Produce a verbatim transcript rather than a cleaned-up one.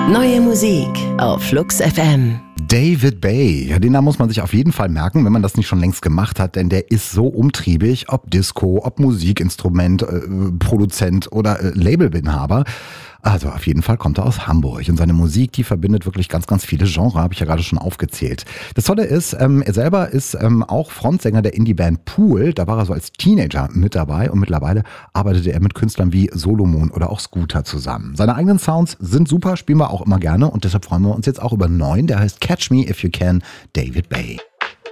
Neue Musik auf Flux F M. David Bay, ja, den Namen muss man sich auf jeden Fall merken, wenn man das nicht schon längst gemacht hat, denn der ist so umtriebig, ob Disco, ob Musikinstrument, äh, Produzent oder äh, Labelinhaber. Also auf jeden Fall kommt er aus Hamburg und seine Musik, die verbindet wirklich ganz, ganz viele Genres, habe ich ja gerade schon aufgezählt. Das Tolle ist, ähm, er selber ist ähm, auch Frontsänger der Indie-Band Pool, da war er so als Teenager mit dabei und mittlerweile arbeitete er mit Künstlern wie Solomon oder auch Scooter zusammen. Seine eigenen Sounds sind super, spielen wir auch immer gerne und deshalb freuen wir uns jetzt auch über einen neuen, der heißt Catch Me If You Can, David Bay.